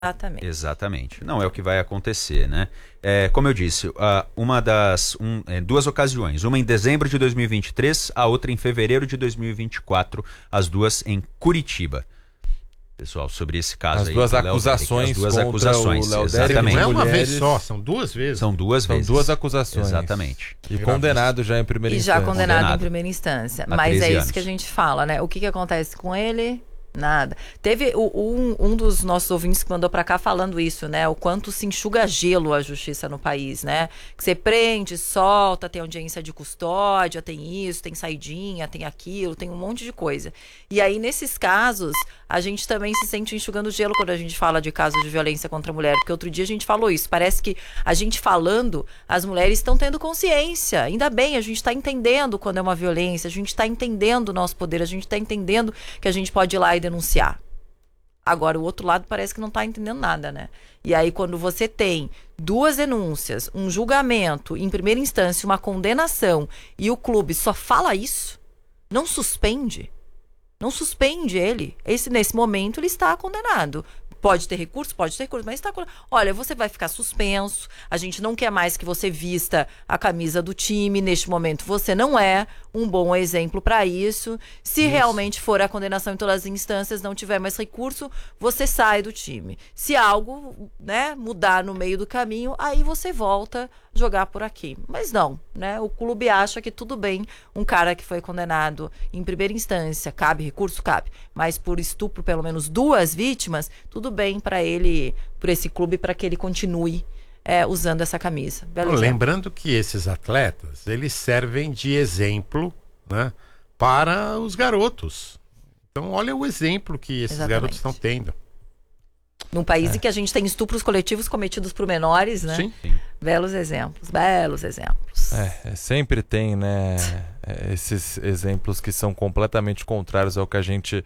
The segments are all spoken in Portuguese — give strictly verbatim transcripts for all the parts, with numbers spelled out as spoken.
Exatamente. Exatamente. Não é o que vai acontecer, né? É, como eu disse, uh, uma das um, é, duas ocasiões, uma em dezembro de dois mil e vinte e três, a outra em fevereiro de dois mil e vinte e quatro, as duas em Curitiba. Pessoal, sobre esse caso as aí, duas do Léo acusações Derek, as duas contra acusações, o Léo Derek. exatamente. Não é uma mulheres, vez só, são duas vezes. São duas São vezes. duas acusações. Exatamente. E condenado já em primeira E instância. já condenado, Condenado. em primeira instância. Há Mas é treze isso anos. que a gente fala, né? O que, que acontece com ele? Nada. Teve o, um, um dos nossos ouvintes que mandou pra cá falando isso, né? O quanto se enxuga gelo a justiça no país, né? Que você prende, solta, tem audiência de custódia, tem isso, tem saidinha, tem aquilo, tem um monte de coisa. E aí, nesses casos, a gente também se sente enxugando gelo quando a gente fala de casos de violência contra a mulher. Porque outro dia a gente falou isso. Parece que a gente falando, as mulheres estão tendo consciência. Ainda bem, a gente está entendendo quando é uma violência, a gente está entendendo o nosso poder, a gente está entendendo que a gente pode ir lá e denunciar. Agora, o outro lado parece que não está entendendo nada, né? E aí, quando você tem duas denúncias, um julgamento, em primeira instância, uma condenação, e o clube só fala isso, não suspende, não suspende ele. Esse, nesse momento, ele está condenado. Pode ter recurso? Pode ter recurso, mas está condenado. Olha, você vai ficar suspenso, a gente não quer mais que você vista a camisa do time, neste momento você não é um bom exemplo para isso. Se isso. realmente for a condenação em todas as instâncias, não tiver mais recurso, você sai do time. Se algo, né, mudar no meio do caminho, aí você volta a jogar por aqui. Mas não, né? O clube acha que tudo bem um cara que foi condenado em primeira instância, cabe recurso? Cabe. Mas por estupro, pelo menos duas vítimas, tudo bem para ele, por esse clube, para que ele continue É, usando essa camisa. Belo Lembrando que esses atletas, eles servem de exemplo, né, para os garotos. Então, olha o exemplo que esses Exatamente. garotos estão tendo. Num país É. em que a gente tem estupros coletivos cometidos por menores, né? Sim. Belos exemplos, belos exemplos. É, sempre tem, né, esses exemplos que são completamente contrários ao que a gente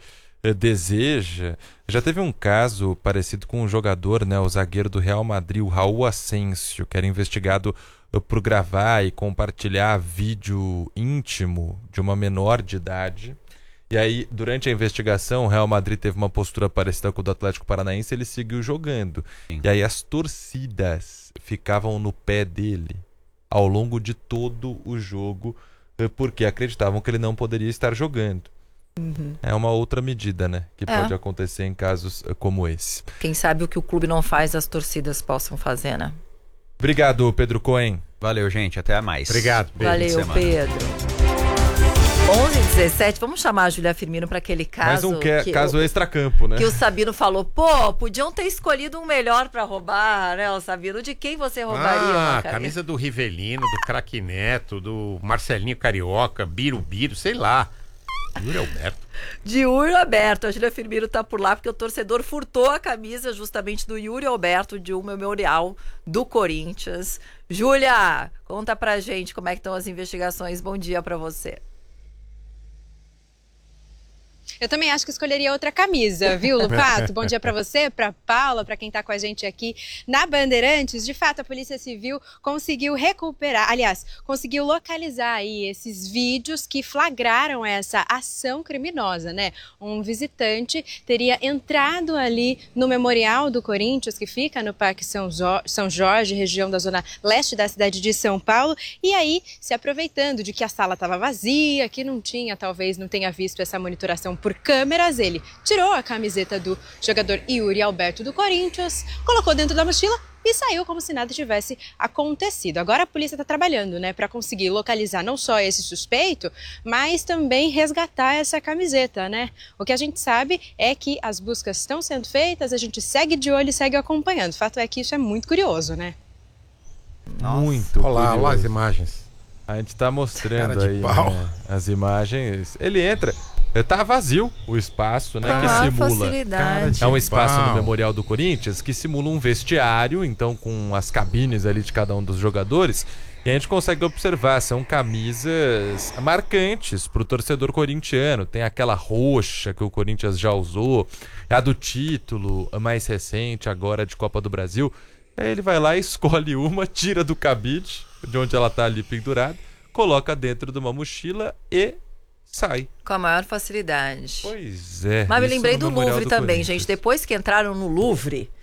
deseja. Já teve um caso parecido com um jogador, né, o zagueiro do Real Madrid, o Raul Asensio, que era investigado por gravar e compartilhar vídeo íntimo de uma menor de idade. E aí, durante a investigação, o Real Madrid teve uma postura parecida com o do Atlético Paranaense, ele seguiu jogando. Sim. E aí as torcidas ficavam no pé dele ao longo de todo o jogo, porque acreditavam que ele não poderia estar jogando. Uhum. É uma outra medida, né, que é. pode acontecer em casos como esse. Quem sabe o que o clube não faz, as torcidas possam fazer, né? Obrigado, Pedro Cohen. Valeu, gente. Até mais. Obrigado, Pedro. Valeu, Pedro. onze e dezessete, vamos chamar a Júlia Firmino para aquele caso. Mais um que, que caso o, extracampo, né? Que o Sabino falou, pô, podiam ter escolhido um melhor para roubar, né, o Sabino? De quem você roubaria? Ah, camisa do Rivelino, do Craque Neto, do Marcelinho Carioca, Birubiru, sei lá. Yuri Alberto. De Yuri Alberto. A Júlia Firmino tá por lá porque o torcedor furtou a camisa justamente do Yuri Alberto, de um memorial do Corinthians. Júlia, conta pra gente como é que estão as investigações. Bom dia pra você. Eu também acho que escolheria outra camisa, viu, Lupato? Bom dia para você, para Paula, para quem está com a gente aqui na Bandeirantes. De fato, a Polícia Civil conseguiu recuperar, aliás, conseguiu localizar aí esses vídeos que flagraram essa ação criminosa, né? Um visitante teria entrado ali no Memorial do Corinthians, que fica no Parque São, Zo- São Jorge, região da zona leste da cidade de São Paulo, e aí, se aproveitando de que a sala estava vazia, que não tinha, talvez não tenha visto essa monitoração por câmeras, ele tirou a camiseta do jogador Yuri Alberto do Corinthians, colocou dentro da mochila e saiu como se nada tivesse acontecido. Agora a polícia está trabalhando, né, para conseguir localizar não só esse suspeito, mas também resgatar essa camiseta, né? O que a gente sabe é que as buscas estão sendo feitas, a gente segue de olho e segue acompanhando. O fato é que isso é muito curioso, né? Nossa. Muito Olá, curioso. olha as imagens. A gente tá mostrando Cara de aí, pau. né, as imagens. Ele entra, tá vazio o espaço, né, Ah, que simula. facilidade. É um espaço pau. no Memorial do Corinthians que simula um vestiário, então com as cabines ali de cada um dos jogadores. E a gente consegue observar, são camisas marcantes pro torcedor corintiano. Tem aquela roxa que o Corinthians já usou, a do título, a mais recente, agora de Copa do Brasil. Aí ele vai lá, escolhe uma, tira do cabide, de onde ela tá ali pendurada, coloca dentro de uma mochila e sai. Com a maior facilidade. Pois é. Mas me isso lembrei no do Memorial Louvre do também, Corinthians. gente. Depois que entraram no Louvre,